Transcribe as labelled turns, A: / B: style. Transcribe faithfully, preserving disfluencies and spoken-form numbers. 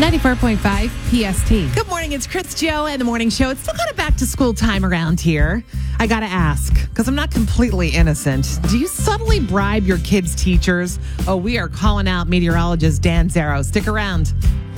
A: ninety-four point five P S T.
B: Good morning. It's Chris Joe and the morning show. It's still kind of back to school time around here. I got to ask, because I'm not completely innocent. Do you subtly bribe your kids' teachers? Oh, we are calling out meteorologist Dan Zero. Stick around.